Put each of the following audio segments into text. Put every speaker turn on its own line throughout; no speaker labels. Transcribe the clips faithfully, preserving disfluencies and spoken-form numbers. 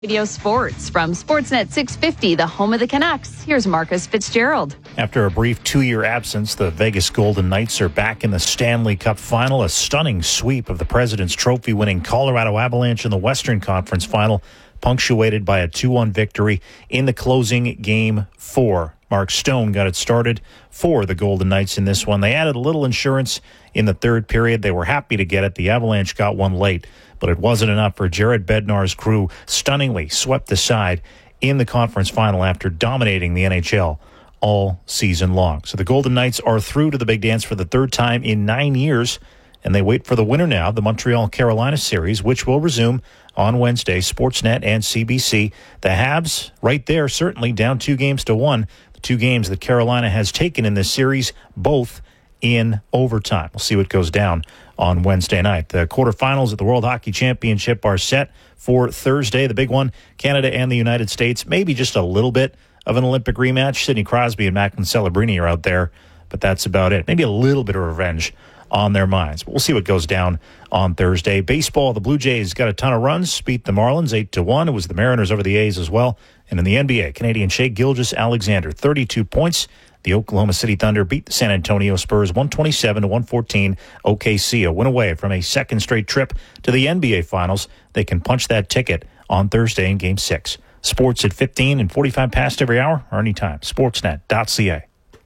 Radio Sports from Sportsnet six fifty, the home of the Canucks. Here's Marcus Fitzgerald.
After a brief two-year absence, the Vegas Golden Knights are back in the Stanley Cup final. A stunning sweep of the President's Trophy winning Colorado Avalanche in the Western Conference final, punctuated by a two one victory in the closing game four. Mark Stone got it started for the Golden Knights in this one. They added a little insurance in the third period. They were happy to get it. The Avalanche got one late, but it wasn't enough for Jared Bednar's crew. Stunningly swept aside in the conference final after dominating the N H L all season long. So the Golden Knights are through to the big dance for the third time in nine years, and they wait for the winner now, the Montreal-Carolina series, which will resume on Wednesday, Sportsnet and C B C. The Habs, right there, certainly down two games to one. The two games that Carolina has taken in this series, both in overtime. We'll see what goes down on Wednesday night. The quarterfinals at the World Hockey Championship are set for Thursday. The big one, Canada and the United States. Maybe just a little bit of an Olympic rematch. Sidney Crosby and Macklin Celebrini are out there, but that's about it. Maybe a little bit of revenge on their minds. But we'll see what goes down on Thursday. Baseball, the Blue Jays got a ton of runs, beat the Marlins eight to one. It was the Mariners over the A's as well. And in the N B A, Canadian Shai Gilgeous-Alexander, thirty-two points. The Oklahoma City Thunder beat the San Antonio Spurs one twenty-seven to one fourteen. O K C a win away from a second straight trip to the N B A Finals. They can punch that ticket on Thursday in Game six. Sports at fifteen and forty-five past every hour or anytime. Sportsnet dot c a.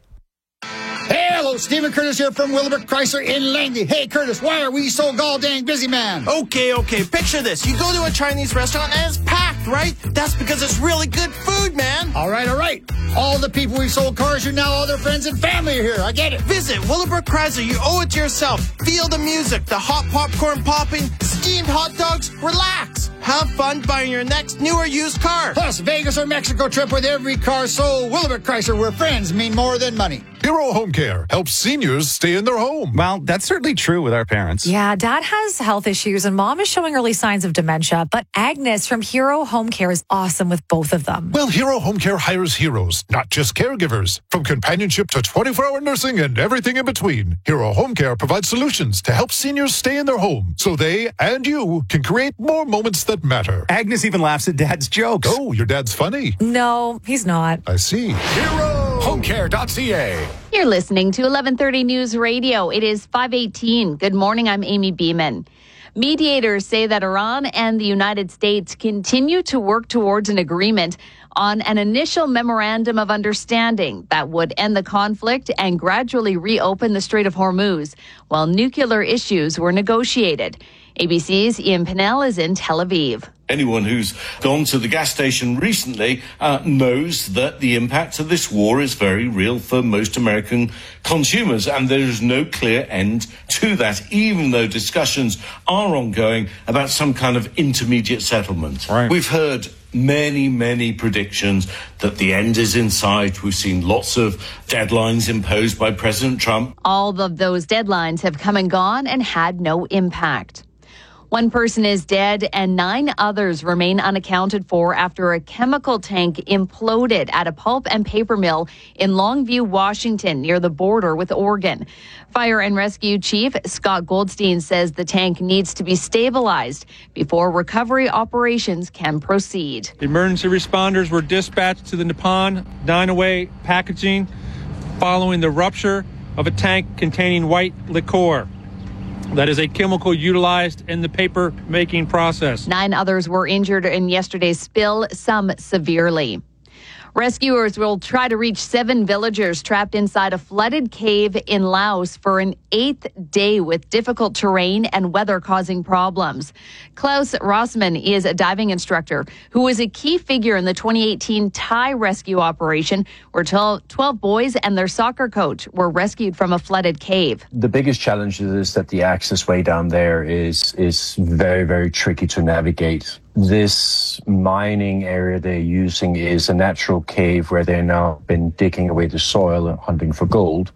Hello, Stephen Curtis here from Willowbrook Chrysler in Langley. Hey, Curtis, why are we so gall dang busy, man?
Okay, okay, picture this. You go to a Chinese restaurant and it's packed, right? That's because it's really good food, man.
All right, all right. All the people we've sold cars to now, all their friends and family are here. I get it.
Visit Willowbrook Chrysler. You owe it to yourself. Feel the music, the hot popcorn popping, steamed hot dogs. Relax. Have fun buying your next new or used car.
Plus, Vegas or Mexico trip with every car sold. Willowbrook Chrysler, where friends mean more than money.
Hero Home Care helps seniors stay in their home.
Well, that's certainly true with our parents.
Yeah, Dad has health issues and Mom is showing early signs of dementia, but Agnes from Hero Home Care is awesome with both of them.
Well, Hero Home Care hires heroes, not just caregivers. From companionship to twenty-four hour nursing and everything in between, Hero Home Care provides solutions to help seniors stay in their home so they and you can create more moments that matter.
Agnes even laughs at Dad's jokes.
Oh, your dad's funny.
No, he's not.
I see. Hero Home Care dot c a.
You're listening to eleven thirty News Radio. It is five eighteen. Good morning, I'm Amy Beeman. Mediators say that Iran and the United States continue to work towards an agreement on an initial memorandum of understanding that would end the conflict and gradually reopen the Strait of Hormuz, while nuclear issues were negotiated. A B C's Ian Pennell is in Tel Aviv.
Anyone who's gone to the gas station recently uh, knows that the impact of this war is very real for most American consumers, and there is no clear end to that, even though discussions are ongoing about some kind of intermediate settlement.
Right.
We've heard many, many predictions that the end is in sight. We've seen lots of deadlines imposed by President Trump.
All of those deadlines have come and gone and had no impact. One person is dead and nine others remain unaccounted for after a chemical tank imploded at a pulp and paper mill in Longview, Washington, near the border with Oregon. Fire and Rescue Chief Scott Goldstein says the tank needs to be stabilized before recovery operations can proceed.
Emergency responders were dispatched to the Nippon Dynaway packaging following the rupture of a tank containing white liquor. That is a chemical utilized in the paper making process.
Nine others were injured in yesterday's spill, some severely. Rescuers will try to reach seven villagers trapped inside a flooded cave in Laos for an eighth day with difficult terrain and weather causing problems. Klaus Rossmann is a diving instructor who was a key figure in the twenty eighteen Thai rescue operation where twelve boys and their soccer coach were rescued from a flooded cave.
The biggest challenge is that the access way down there is is very, very tricky to navigate. This mining area they're using is a natural cave where they've now been digging away the soil and hunting for gold.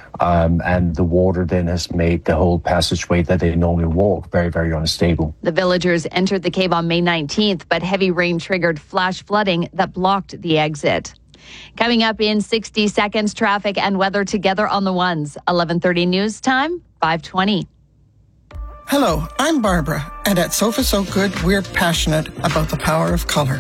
Um, and the water then has made the whole passageway that they normally walk very, very unstable.
The villagers entered the cave on May nineteenth, but heavy rain triggered flash flooding that blocked the exit. Coming up in sixty seconds, traffic and weather together on the ones. eleven thirty news time, five twenty.
Hello, I'm Barbara, and at Sofa So Good, we're passionate about the power of color.